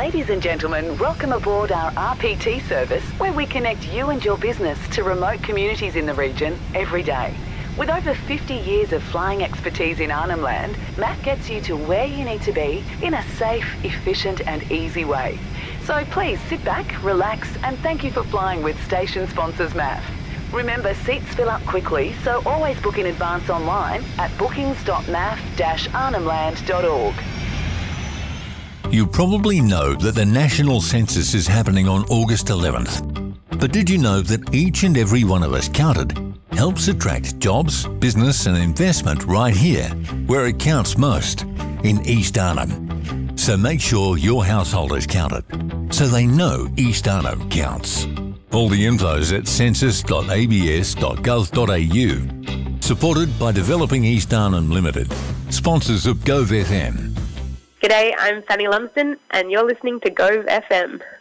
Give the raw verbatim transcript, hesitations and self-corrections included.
Ladies and gentlemen, welcome aboard our R P T service where we connect you and your business to remote communities in the region every day. With over fifty years of flying expertise in Arnhem Land, M A F gets you to where you need to be in a safe, efficient and easy way. So please sit back, relax and thank you for flying with station sponsors M A F. Remember, seats fill up quickly, so always book in advance online at bookings dot m a f dash arnhem land dot org. You probably know that the national census is happening on August eleventh. But did you know that each and every one of us counted helps attract jobs, business and investment right here, where it counts most, in East Arnhem? So make sure your household is counted, so they know East Arnhem counts. All the info's at census dot a b s dot gov dot a u. Supported by Developing East Arnhem Limited, sponsors of Gove F M. G'day, I'm Fanny Lumsden and you're listening to Gove F M.